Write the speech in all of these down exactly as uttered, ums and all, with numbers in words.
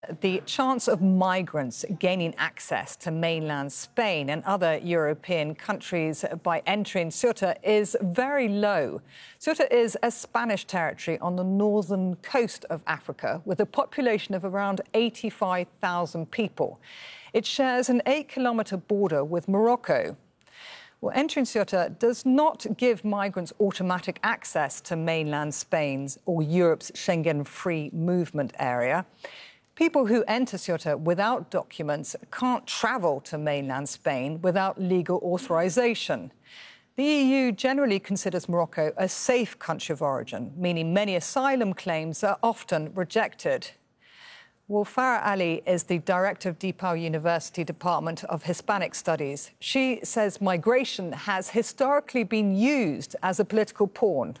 The chance of migrants gaining access to mainland Spain and other European countries by entering Ceuta is very low. Ceuta is a Spanish territory on the northern coast of Africa with a population of around eighty-five thousand people. It shares an eight-kilometre border with Morocco. Well, entering Ceuta does not give migrants automatic access to mainland Spain's or Europe's Schengen free movement area. People who enter Ceuta without documents can't travel to mainland Spain without legal authorisation. The E U generally considers Morocco a safe country of origin, meaning many asylum claims are often rejected. Well, Farah Ali is the director of DePaul University Department of Hispanic Studies. She says migration has historically been used as a political pawn.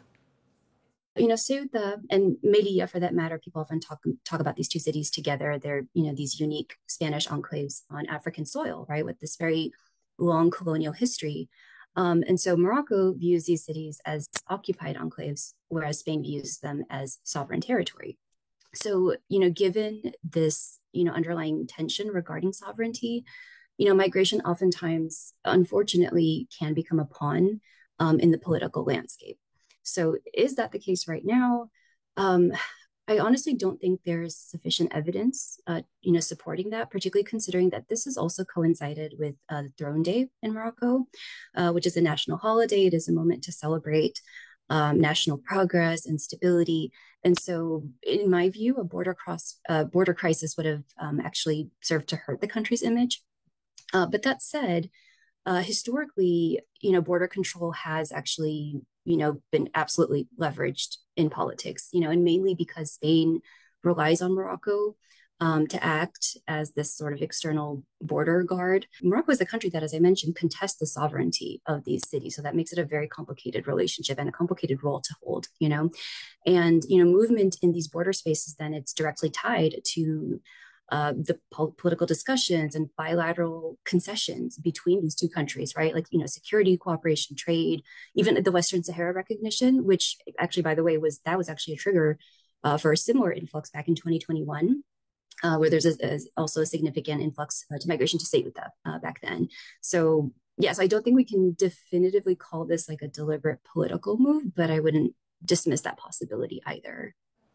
You know, Ceuta and Melilla, for that matter, people often talk talk about these two cities together. They're, you know, these unique Spanish enclaves on African soil, right, with this very long colonial history. Um, and so Morocco views these cities as occupied enclaves, whereas Spain views them as sovereign territory. So, you know, given this, you know, underlying tension regarding sovereignty, you know, migration oftentimes, unfortunately, can become a pawn um, in the political landscape. So is that the case right now? Um, I honestly don't think there's sufficient evidence, uh, you know, supporting that, particularly considering that this has also coincided with uh, the Throne Day in Morocco, uh, which is a national holiday. It is a moment to celebrate um, national progress and stability. And so, in my view, a border cross uh, border crisis would have um, actually served to hurt the country's image. Uh, but that said, uh, historically, you know, border control has actually, you know, been absolutely leveraged in politics, you know, and mainly because Spain relies on Morocco um, to act as this sort of external border guard. Morocco is a country that, as I mentioned, contests the sovereignty of these cities. So that makes it a very complicated relationship and a complicated role to hold, you know, and, you know, movement in these border spaces, then it's directly tied to Uh, the po- political discussions and bilateral concessions between these two countries, right? Like, you know, security, cooperation, trade, even the Western Sahara recognition, which actually, by the way, was that was actually a trigger uh, for a similar influx back in twenty twenty-one, uh, where there's a, a, also a significant influx uh, to migration to Ceuta uh, back then. So, yes, I don't think we can definitively call this like a deliberate political move, but I wouldn't dismiss that possibility either.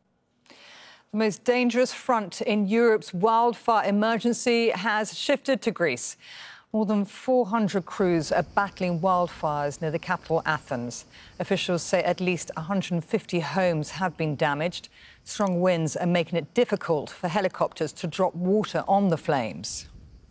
The most dangerous front in Europe's wildfire emergency has shifted to Greece. More than four hundred crews are battling wildfires near the capital, Athens. Officials say at least one hundred fifty homes have been damaged. Strong winds are making it difficult for helicopters to drop water on the flames.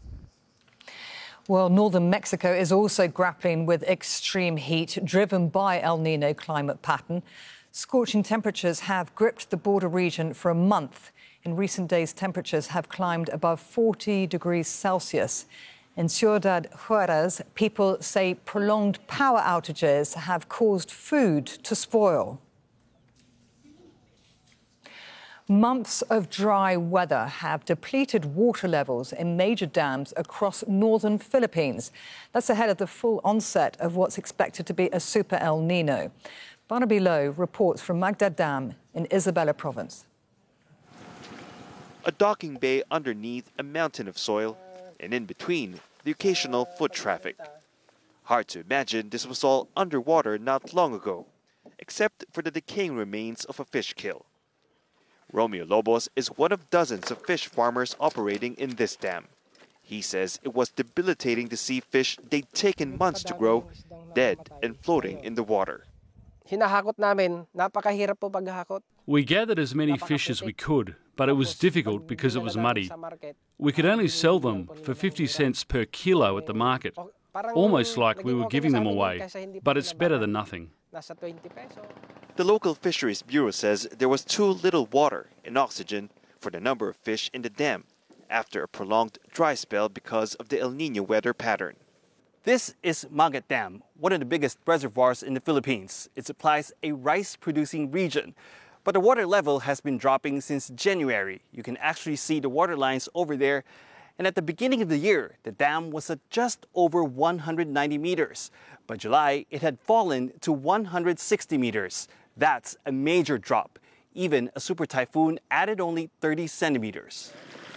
Well, northern Mexico is also grappling with extreme heat driven by El Nino climate pattern. Scorching temperatures have gripped the border region for a month. In recent days, temperatures have climbed above forty degrees Celsius. In Ciudad Juarez, people say prolonged power outages have caused food to spoil. Months of dry weather have depleted water levels in major dams across northern Philippines. That's ahead of the full onset of what's expected to be a super El Nino. Barnaby Lowe reports from Magda Dam in Isabela Province. A docking bay underneath a mountain of soil, and in between, the occasional foot traffic. Hard to imagine this was all underwater not long ago, except for the decaying remains of a fish kill. Romeo Lobos is one of dozens of fish farmers operating in this dam. He says it was debilitating to see fish they'd taken months to grow, dead and floating in the water. We gathered as many fish as we could, but it was difficult because it was muddy. We could only sell them for fifty cents per kilo at the market, almost like we were giving them away, but it's better than nothing. The local Fisheries Bureau says there was too little water and oxygen for the number of fish in the dam after a prolonged dry spell because of the El Nino weather pattern. This is Mangat Dam, one of the biggest reservoirs in the Philippines. It supplies a rice-producing region, but the water level has been dropping since January. You can actually see the water lines over there. And at the beginning of the year, the dam was at just over one hundred ninety meters. By July, it had fallen to one hundred sixty meters. That's a major drop. Even a super typhoon added only thirty centimeters.